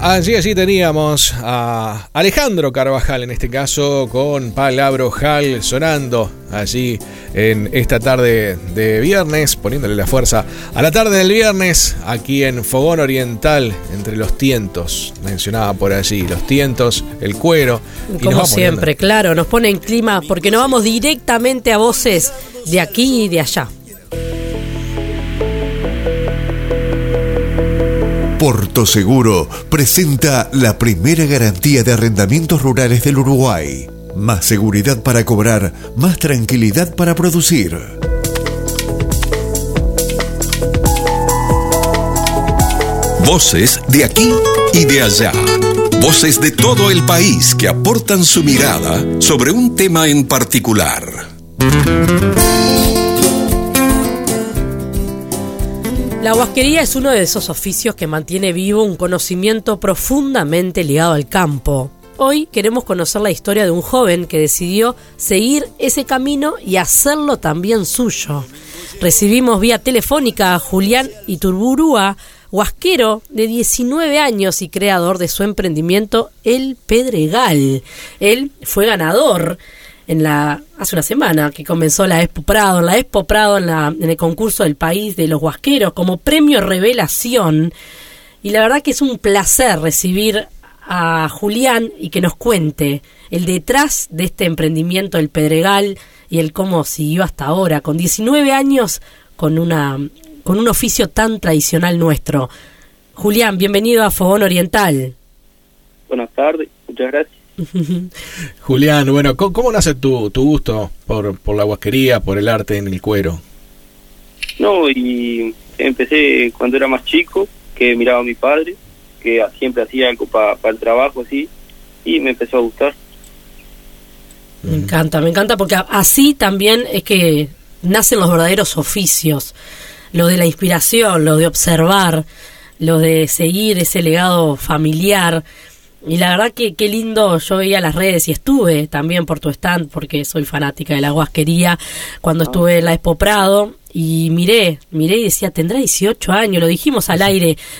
Allí teníamos a Alejandro Carvajal, en este caso, con Palabra Ojal sonando allí en esta tarde de viernes, poniéndole la fuerza a la tarde del viernes, aquí en Fogón Oriental, entre los tientos, mencionaba por allí, los tientos, el cuero. Como siempre, claro, nos pone en clima, porque nos vamos directamente a voces de aquí y de allá. Porto Seguro presenta la primera garantía de arrendamientos rurales del Uruguay. Más seguridad para cobrar, más tranquilidad para producir. Voces de aquí y de allá. Voces de todo el país que aportan su mirada sobre un tema en particular. La huasquería es uno de esos oficios que mantiene vivo un conocimiento profundamente ligado al campo. Hoy queremos conocer la historia de un joven que decidió seguir ese camino y hacerlo también suyo. Recibimos vía telefónica a Julián Iturburúa, huasquero de 19 años y creador de su emprendimiento El Pedregal. Él fue ganador hace una semana que comenzó la Expo Prado, en el concurso del país de los huasqueros como premio revelación, y la verdad que es un placer recibir a Julián y que nos cuente el detrás de este emprendimiento El Pedregal y el cómo siguió hasta ahora con 19 años con un oficio tan tradicional nuestro. Julián, bienvenido a Fogón Oriental. Buenas tardes, muchas gracias. Julián, bueno, ¿cómo nace tu gusto por la huasquería, por el arte en el cuero? No, y empecé cuando era más chico, que miraba a mi padre, que siempre hacía algo para el trabajo, así, y me empezó a gustar. Me encanta, porque así también es que nacen los verdaderos oficios, lo de la inspiración, lo de observar, lo de seguir ese legado familiar. Y la verdad que qué lindo, yo veía las redes y estuve también por tu stand, porque soy fanática de la huasquería, cuando estuve en la Expo Prado, y miré y decía, tendrá 18 años, lo dijimos al aire,